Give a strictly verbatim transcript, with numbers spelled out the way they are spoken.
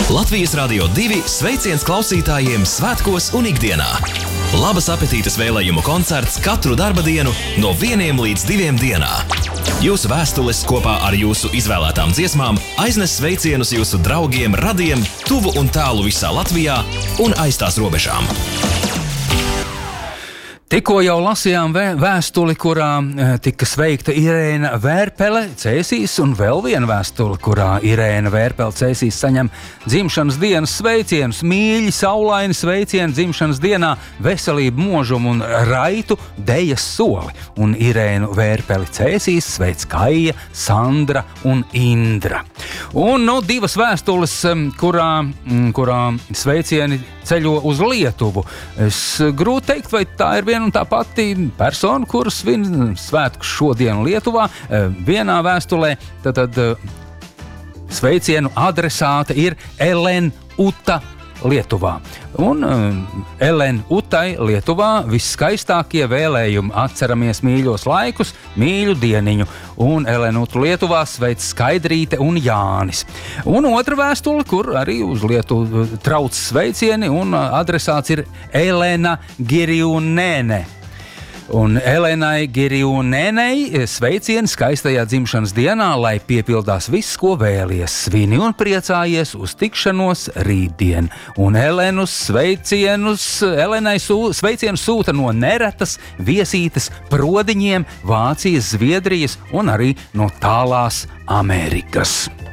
Latvijas Radio divi sveiciens klausītājiem svētkos un ikdienā. Labas apetītes vēlējumu koncerts katru darba dienu no vieniem līdz diviem dienā. Jūsu vēstules kopā ar jūsu izvēlētām dziesmām aiznes sveicienus jūsu draugiem, radiem, tuvu un tālu visā Latvijā un aiz tās robežām. Tikko jau lasījām vē, vēstuli, kurā e, tika sveikta Irēna Vērpele Cēsīs, un vēl viena vēstuli, kurā Irēna Vērpele Cēsīs saņem dzimšanas dienas sveicienus, mīļi, saulaini sveicieni dzimšanas dienā, veselību, mūžumu un raitu dejas soli. Un Irēnu Vērpeli Cēsīs sveic Kaija, Sandra un Indra. Un nu, divas vēstules, kurā, kurā sveicieni ceļo uz Lietuvu. Es grūti teikt, vai tā ir viena un tā pati persona, kuras svin svētkus šodien Lietuvā. Vienā vēstulē tad, tad sveicienu adresāte ir Elena Uta Lietuvā. Un uh, Elena Utai Lietuvā visskaistākie vēlējumi, atceramies mīļos laikus, mīļu dieniņu. Un Elena Utu Lietuvā sveic Skaidrīte un Jānis. Un otra vēstule, kur arī uz Lietuvu trauc sveicieni, un adresāts ir Elena Girjunēne. Un Elenai Girjunēnei sveicieni skaistajā dzimšanas dienā, lai piepildās viss, ko vēlies. Svini un priecājies uz tikšanos rītdien. Un Elenus sveicienus, Elenai sū, sveicienus sūta no Neretas, Viesītes, Prodiņiem, Vācijas, Zviedrijas un arī no tālās Amerikas.